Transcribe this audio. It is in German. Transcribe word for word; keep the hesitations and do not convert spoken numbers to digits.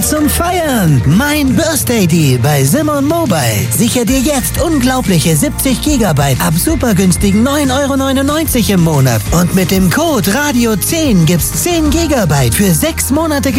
Grund zum Feiern. Mein Birthday Deal bei Simon Mobile. Sichere dir jetzt unglaubliche siebzig Gigabyte ab super günstigen neun Euro neunundneunzig im Monat. Und mit dem Code Radio zehn gibt's zehn Gigabyte für sechs Monate